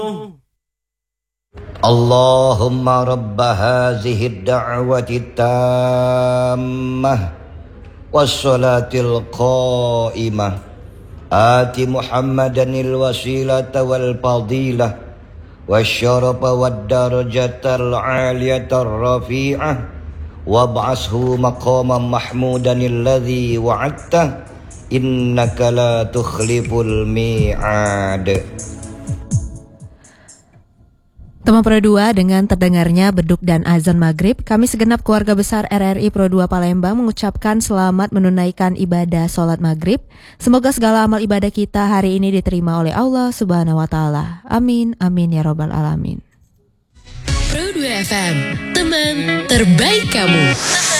Allahumma rabba hazihi ad-da'wati tammah wassalatil qa'imah ati Muhammadanil wasilata wal fadilah wasyarafa wad darajatal 'aliyatar rafi'ah wab'ashu maqaman mahmudanil ladzi wa'adta innaka la tukhliful mi'ad. Teman Pro 2, dengan terdengarnya beduk dan azan maghrib, kami segenap keluarga besar RRI Pro 2 Palembang mengucapkan selamat menunaikan ibadah sholat maghrib. Semoga segala amal ibadah kita hari ini diterima oleh Allah Subhanahu wa Ta'ala. Amin, amin ya Rabbal Alamin. Pro 2 FM, teman terbaik kamu.